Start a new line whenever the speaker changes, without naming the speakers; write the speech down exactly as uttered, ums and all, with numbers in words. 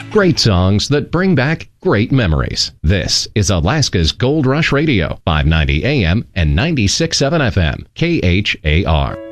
Great songs that bring back great memories. This is Alaska's Gold Rush Radio, five ninety A M and ninety-six point seven F M, K H A R.